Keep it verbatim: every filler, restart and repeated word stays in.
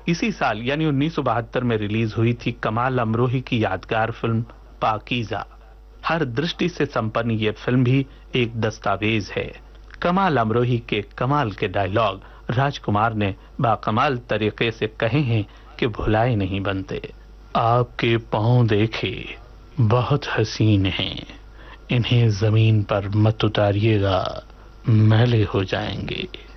इसी साल यानी उन्नीस सौ बहत्तर में रिलीज हुई थी कमाल अमरोही की यादगार फिल्म पाकीज़ा। हर दृष्टि से संपन्न ये फिल्म भी एक दस्तावेज है। कमाल अमरोही के कमाल के डायलॉग राजकुमार ने बाकमाल तरीके से कहे हैं कि भुलाए नहीं बनते। आपके पांव देखे बहुत हसीन हैं, इन्हें जमीन पर मत उतारिएगा, मैले हो जाएंगे।